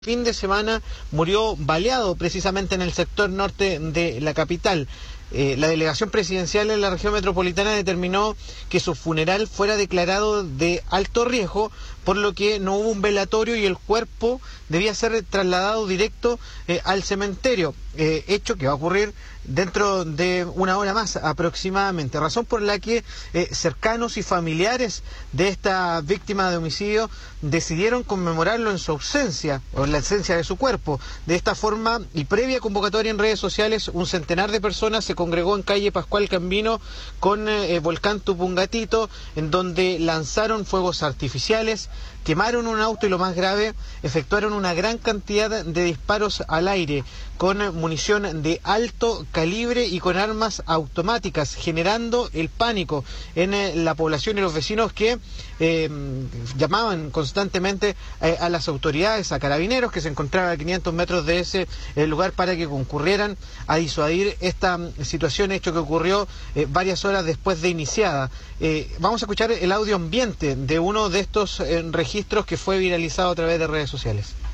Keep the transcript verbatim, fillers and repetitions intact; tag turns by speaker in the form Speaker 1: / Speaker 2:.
Speaker 1: Fin de semana murió baleado precisamente en el sector norte de la capital. Eh, la delegación presidencial en la región metropolitana determinó que su funeral fuera declarado de alto riesgo, por lo que no hubo un velatorio y el cuerpo debía ser trasladado directo eh, al cementerio, eh, hecho que va a ocurrir dentro de una hora más aproximadamente, razón por la que eh, cercanos y familiares de esta víctima de homicidio decidieron conmemorarlo en su ausencia, o en la ausencia de su cuerpo. De esta forma, y previa convocatoria en redes sociales, un centenar de personas se congregó en calle Pascual Cambino con eh, Volcán Tupungatito, en donde lanzaron fuegos artificiales, quemaron un auto y, lo más grave, efectuaron una gran cantidad de disparos al aire con munición de alto calibre y con armas automáticas, generando el pánico en eh, la población y los vecinos que eh, llamaban constantemente eh, a las autoridades, a carabineros que se encontraban a quinientos metros de ese eh, lugar para que concurrieran a disuadir esta situación, hecho que ocurrió eh, varias horas después de iniciada. Eh, vamos a escuchar el audio ambiente de uno de estos eh, registros que fue viralizado a través de redes sociales.